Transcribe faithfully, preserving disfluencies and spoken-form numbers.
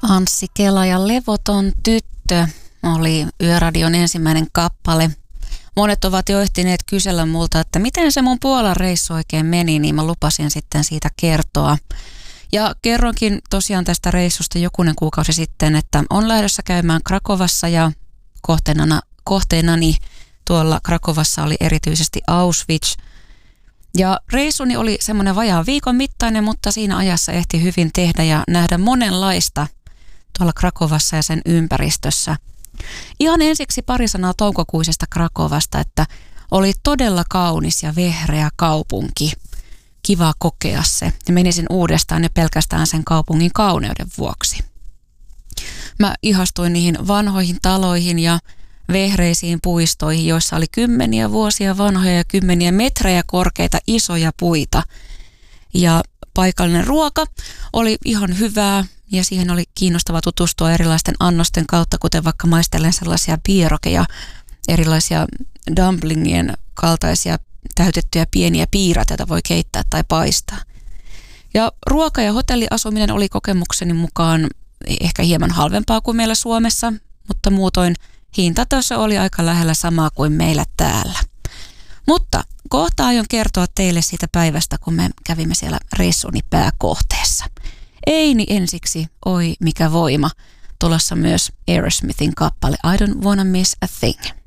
Anssi Kela ja Levoton tyttö oli Yöradion ensimmäinen kappale. Monet ovat jo ehtineet kysellä multa, että miten se mun Puolan reissu oikein meni, niin mä lupasin sitten siitä kertoa. Ja kerronkin tosiaan tästä reissusta jokunen kuukausi sitten, että on lähdössä käymään Krakovassa ja kohteenani, kohteenani tuolla Krakovassa oli erityisesti Auschwitz. Ja reissuni oli semmoinen vajaa viikon mittainen, mutta siinä ajassa ehti hyvin tehdä ja nähdä monenlaista tuolla Krakovassa ja sen ympäristössä. Ihan ensiksi pari sanaa toukokuisesta Krakovasta, että oli todella kaunis ja vehreä kaupunki. Kiva kokea se. Ja menisin uudestaan jo pelkästään sen kaupungin kauneuden vuoksi. Mä ihastuin niihin vanhoihin taloihin ja vehreisiin puistoihin, joissa oli kymmeniä vuosia vanhoja ja kymmeniä metrejä korkeita isoja puita. Ja paikallinen ruoka oli ihan hyvää ja siihen oli kiinnostava tutustua erilaisten annosten kautta, kuten vaikka maistellen sellaisia pierokeja, erilaisia dumplingien kaltaisia täytettyjä pieniä piiraita, joita voi keittää tai paistaa. Ja ruoka- ja hotelliasuminen oli kokemukseni mukaan ehkä hieman halvempaa kuin meillä Suomessa, mutta muutoin hintataso oli aika lähellä samaa kuin meillä täällä. Mutta kohta aion kertoa teille siitä päivästä, kun me kävimme siellä reissuni pääkohteessa. Ei niin ensiksi, oi mikä voima. Tulossa myös Aerosmithin kappale I Don't Wanna Miss a Thing.